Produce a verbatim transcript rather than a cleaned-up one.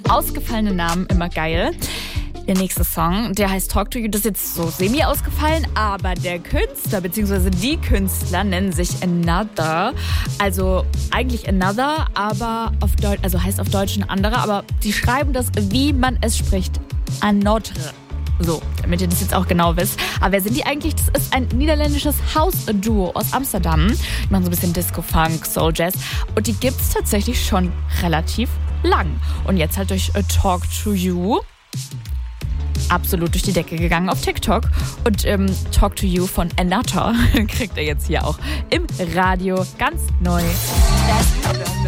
Ausgefallene Namen, immer geil. Der nächste Song, der heißt Talk to You, das ist jetzt so semi-ausgefallen, aber der Künstler bzw. die Künstler nennen sich Another. Also eigentlich Another, aber auf Deutsch, also heißt auf Deutsch ein anderer, aber die schreiben das, wie man es spricht, Another. So, damit ihr das jetzt auch genau wisst. Aber wer sind die eigentlich? Das ist ein niederländisches House-Duo aus Amsterdam. Die machen so ein bisschen Disco, Funk, Soul, Jazz. Und die gibt es tatsächlich schon relativ lang. Und jetzt halt durch uh, Talk to You absolut durch die Decke gegangen auf TikTok. Und ähm, Talk to You von Another kriegt ihr jetzt hier auch im Radio ganz neu.